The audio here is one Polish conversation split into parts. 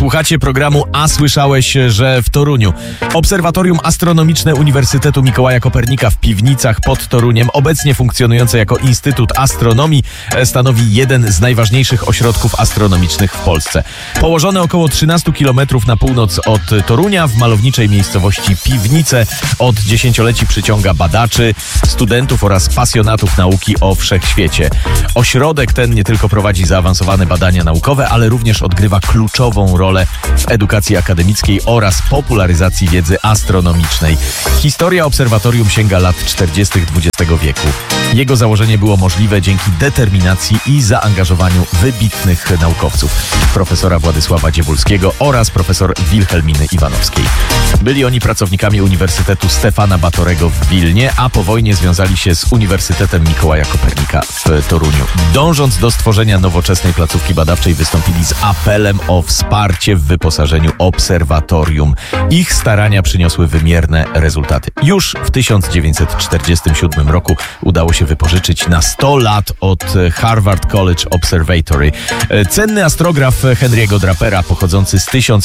Słuchacie programu A słyszałeś, że w Toruniu Obserwatorium Astronomiczne Uniwersytetu Mikołaja Kopernika w Piwnicach pod Toruniem, obecnie funkcjonujące jako Instytut Astronomii, stanowi jeden z najważniejszych ośrodków astronomicznych w Polsce. Położone około 13 km na północ od Torunia, w malowniczej miejscowości Piwnice, od dziesięcioleci przyciąga badaczy, studentów oraz pasjonatów nauki o wszechświecie. Ośrodek ten nie tylko prowadzi zaawansowane badania naukowe, ale również odgrywa kluczową rolę w edukacji akademickiej oraz popularyzacji wiedzy astronomicznej. Historia obserwatorium sięga lat 40. XX wieku. Jego założenie było możliwe dzięki determinacji i zaangażowaniu wybitnych naukowców, profesora Władysława Dziewulskiego oraz profesor Wilhelminy Iwanowskiej. Byli oni pracownikami Uniwersytetu Stefana Batorego w Wilnie, a po wojnie związali się z Uniwersytetem Mikołaja Kopernika w Toruniu. Dążąc do stworzenia nowoczesnej placówki badawczej, wystąpili z apelem o wsparcie w wyposażeniu obserwatorium. Ich starania przyniosły wymierne rezultaty. Już w 1947 roku udało się wypożyczyć na 100 lat od Harvard College Observatory cenny astrograf Henry'ego Drapera pochodzący z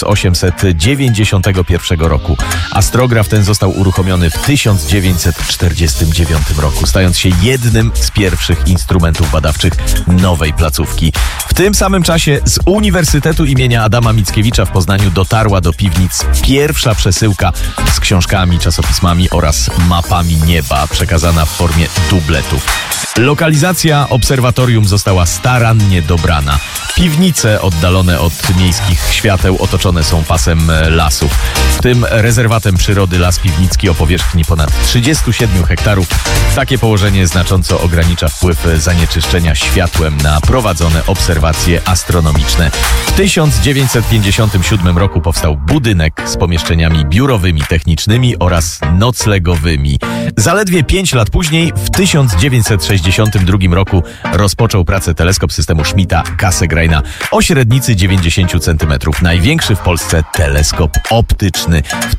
1891 roku. Astrograf ten został uruchomiony w 1949 roku, stając się jednym z pierwszych instrumentów badawczych nowej placówki. W tym samym czasie z Uniwersytetu imienia Adama Mickiewicza w Poznaniu dotarła do Piwnic pierwsza przesyłka z książkami, czasopismami oraz mapami nieba, przekazana w formie dubletów. Lokalizacja obserwatorium została starannie dobrana. Piwnice oddalone od miejskich świateł otoczone są pasem lasów, w tym rezerwatem przyrody Las Piwnicki o powierzchni ponad 37 hektarów. Takie położenie znacząco ogranicza wpływ zanieczyszczenia światłem na prowadzone obserwacje astronomiczne. W 1957 roku powstał budynek z pomieszczeniami biurowymi, technicznymi oraz noclegowymi. Zaledwie 5 lat później, w 1962 roku, rozpoczął pracę teleskop systemu Schmidta-Cassegraina o średnicy 90 cm. Największy w Polsce teleskop optyczny. W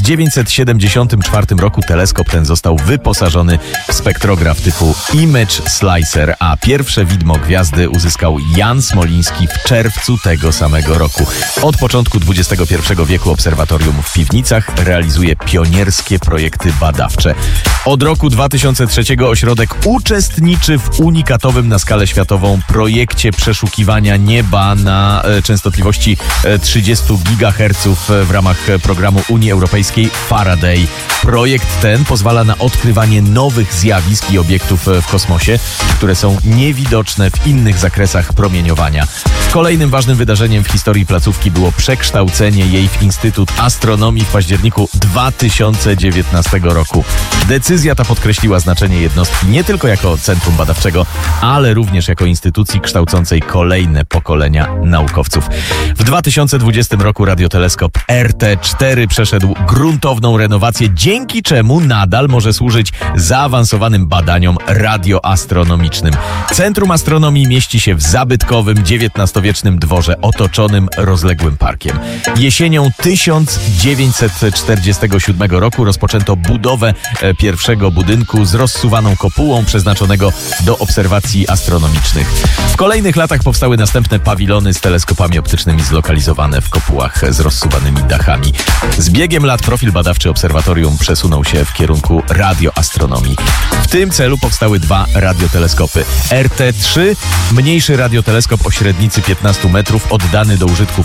1974 roku teleskop ten został wyposażony w spektrograf typu Image Slicer, a pierwsze widmo gwiazdy uzyskał Jan Smoliński w czerwcu tego samego roku. Od początku XXI wieku obserwatorium w Piwnicach realizuje pionierskie projekty badawcze. Od roku 2003 ośrodek uczestniczy w unikatowym na skalę światową projekcie przeszukiwania nieba na częstotliwości 30 GHz w ramach programu Unii Europejskiej Faraday. Projekt ten pozwala na odkrywanie nowych zjawisk i obiektów w kosmosie, które są niewidoczne w innych zakresach promieniowania. Kolejnym ważnym wydarzeniem w historii placówki było przekształcenie jej w Instytut Astronomii w październiku 2019 roku. Decyzja ta podkreśliła znaczenie jednostki nie tylko jako centrum badawczego, ale również jako instytucji kształcącej kolejne pokolenia naukowców. W 2020 roku radioteleskop RT4 przeszedł gruntowną renowację, dzięki czemu nadal może służyć zaawansowanym badaniom radioastronomicznym. Centrum Astronomii mieści się w zabytkowym XIX-wiecznym dworze otoczonym rozległym parkiem. Jesienią 1947 roku rozpoczęto budowę pierwszego budynku z rozsuwaną kopułą przeznaczonego do obserwacji astronomicznych. W kolejnych latach powstały następne pawilony z teleskopami optycznymi zlokalizowane w kopułach z rozsuwanymi dachami. Z biegiem lat profil badawczy obserwatorium przesunął się w kierunku radioastronomii. W tym celu powstały dwa radioteleskopy. RT3, mniejszy radioteleskop o średnicy 15 metrów, oddany do użytku w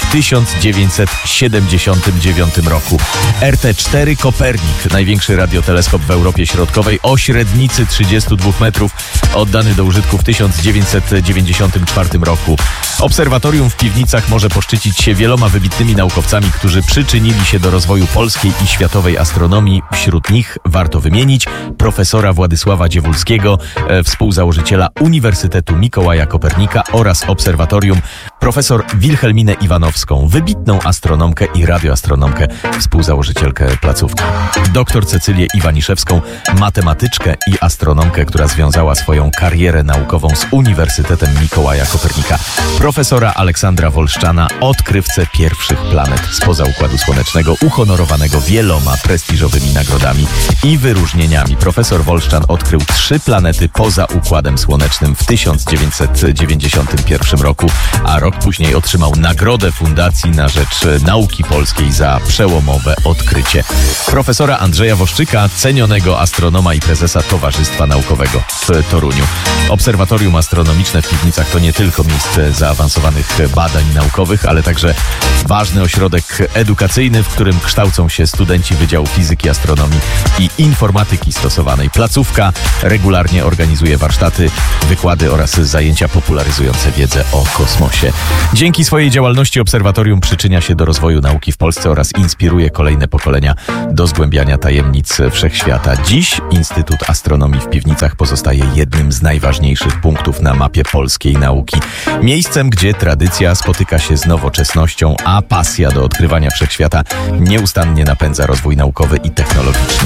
1979 roku. RT4 Kopernik, największy radioteleskop w Europie Środkowej o średnicy 32 metrów, oddany do użytku w 1994 roku. Obserwatorium w Piwnicach może poszczycić się wieloma wybitnymi naukowcami, którzy przyczynili się do rozwoju polskiej i światowej astronomii. Wśród nich warto wymienić profesora Władysława Dziewulskiego, współzałożyciela Uniwersytetu Mikołaja Kopernika oraz obserwatorium, profesor Wilhelminę Iwanowską, wybitną astronomkę i radioastronomkę, współzałożycielkę placówki. Doktor Cecylię Iwaniszewską, matematyczkę i astronomkę, która związała swoją karierę naukową z Uniwersytetem Mikołaja Kopernika. Profesora Aleksandra Wolszczana, odkrywcę pierwszych planet spoza Układu Słonecznego, uhonorowanego wieloma prestiżowymi nagrodami i wyróżnieniami. Profesor Wolszczan odkrył 3 planety poza Układem Słonecznym w 1991 roku, a rok później otrzymał nagrodę Fundacji na Rzecz Nauki Polskiej za przełomowe odkrycie. Profesora Andrzeja Woszczyka, cenionego astronoma i prezesa Towarzystwa Naukowego w Toruniu. Obserwatorium astronomiczne w Piwnicach to nie tylko miejsce zaawansowanych badań naukowych, ale także ważny ośrodek edukacyjny, w którym kształcą się studenci Wydziału Fizyki, Astronomii i Informatyki Stosowanej. Placówka regularnie organizuje warsztaty, wykłady oraz zajęcia popularyzujące wiedzę o kosmosie. Dzięki swojej działalności obserwatorium przyczynia się do rozwoju nauki w Polsce oraz inspiruje kolejne pokolenia do zgłębiania tajemnic wszechświata. Dziś Instytut Astronomii w Piwnicach pozostaje jednym z najważniejszych punktów na mapie polskiej nauki. Miejscem, gdzie tradycja spotyka się z nowoczesnością, a pasja do odkrywania wszechświata nieustannie napędza rozwój naukowy i technologiczny.